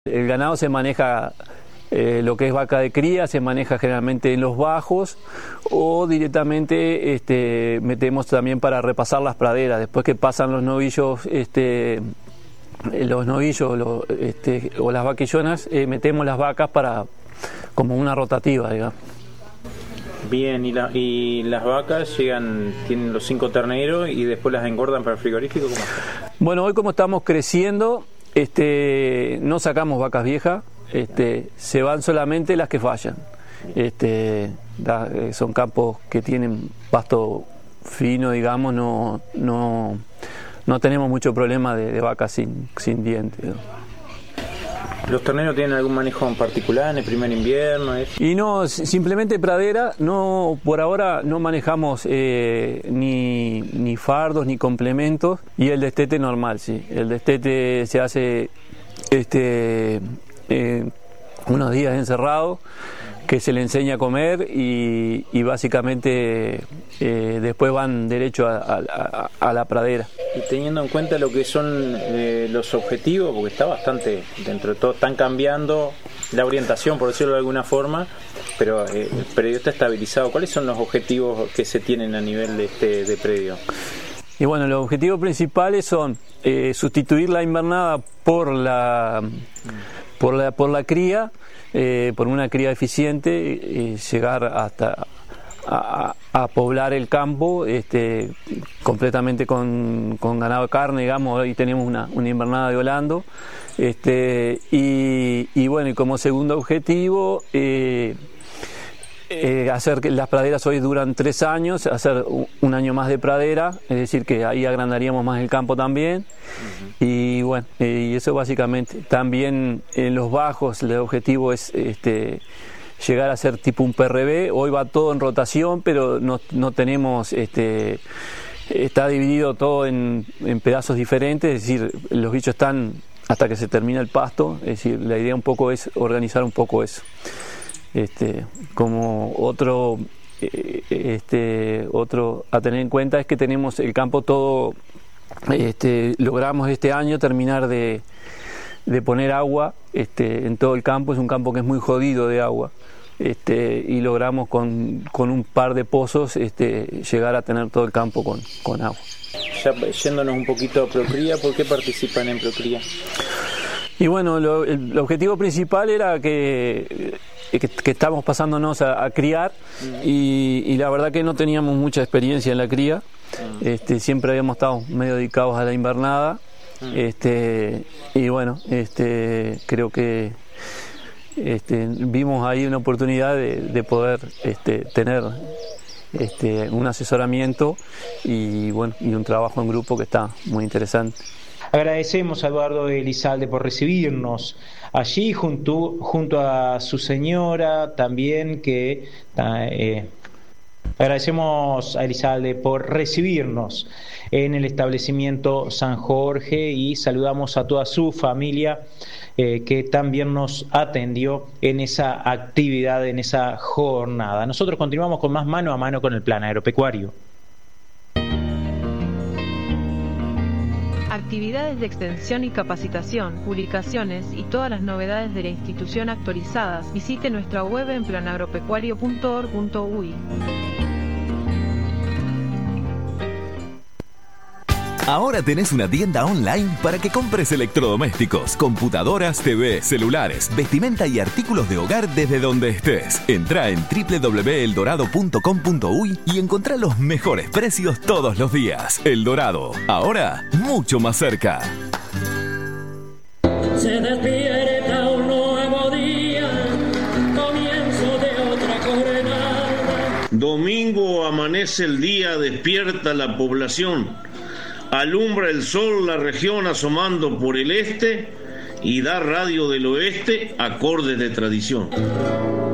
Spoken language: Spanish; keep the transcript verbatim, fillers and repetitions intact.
El ganado se maneja, eh, lo que es vaca de cría, se maneja generalmente en los bajos o directamente este, metemos también para repasar las praderas. Después que pasan los novillos, este, los novillos lo, este, o las vaquillonas, eh, metemos las vacas para como una rotativa, digamos. Bien, y, la, y las vacas llegan, tienen los cinco terneros y después las engordan para el frigorífico, ¿cómo? Bueno, hoy como estamos creciendo, este, no sacamos vacas viejas, este, se van solamente las que fallan. Este, da, son campos que tienen pasto fino, digamos, no, no, no tenemos mucho problema de, de vacas sin, sin dientes, ¿no? ¿Los terneros tienen algún manejo en particular en el primer invierno? ¿Es? Y no, simplemente pradera, no, por ahora no manejamos eh, ni, ni fardos ni complementos, y el destete normal, sí. El destete se hace este, eh, unos días encerrado, que se le enseña a comer y, y básicamente eh, después van derecho a, a, a la pradera. Y teniendo en cuenta lo que son eh, los objetivos, porque está bastante, dentro de todo, están cambiando la orientación, por decirlo de alguna forma, pero eh, el predio está estabilizado. ¿Cuáles son los objetivos que se tienen a nivel de este de predio? Y bueno, los objetivos principales son eh, sustituir la invernada por la, por la, por la cría, eh, por una cría eficiente, eh, llegar hasta a, a poblar el campo este, completamente con, con ganado de carne, digamos. Hoy tenemos una, una invernada de Holando, este, y, y bueno, y como segundo objetivo, eh, eh, hacer que las praderas hoy duran tres años, hacer un, un año más de pradera, es decir, que ahí agrandaríamos más el campo también. Uh-huh. Y bueno, eh, y eso básicamente. También en los bajos el objetivo es este, llegar a ser tipo un P R B. Hoy va todo en rotación, pero no, no tenemos, este, está dividido todo en, en pedazos diferentes, es decir, los bichos están hasta que se termina el pasto, es decir, la idea un poco es organizar un poco eso. Este, como otro, eh, este, otro a tener en cuenta es que tenemos el campo todo, este, logramos este año terminar de, de poner agua este, en todo el campo. Es un campo que es muy jodido de agua. Este, y logramos con, con un par de pozos este, llegar a tener todo el campo con, con agua. Ya yéndonos un poquito a Procría, ¿por qué participan en Procría? Y bueno, lo, el, el objetivo principal era que, que, que estamos pasándonos a, a criar, uh-huh. y, y la verdad que no teníamos mucha experiencia en la cría, uh-huh. este, siempre habíamos estado medio dedicados a la invernada, uh-huh. este, y bueno, este, creo que Este, vimos ahí una oportunidad de, de poder este, tener este, un asesoramiento y, bueno, y un trabajo en grupo que está muy interesante. Agradecemos a Eduardo Elizalde por recibirnos allí junto, junto a su señora también, que eh, agradecemos a Elizalde por recibirnos en el establecimiento San Jorge, y saludamos a toda su familia eh, que también nos atendió en esa actividad, en esa jornada. Nosotros continuamos con más Mano a Mano con el Plan Agropecuario. Actividades de extensión y capacitación, publicaciones y todas las novedades de la institución actualizadas. Visite nuestra web en plan agropecuario punto org punto uy. Ahora tenés una tienda online para que compres electrodomésticos, computadoras, T V, celulares, vestimenta y artículos de hogar desde donde estés. Entrá en doble u doble u doble u punto el dorado punto com punto uy y encontrá los mejores precios todos los días. El Dorado, ahora mucho más cerca. Se despierta un nuevo día, comienzo de otra jornada. Domingo amanece el día, despierta la población. Alumbra el sol la región asomando por el este y da Radio del Oeste acordes de tradición.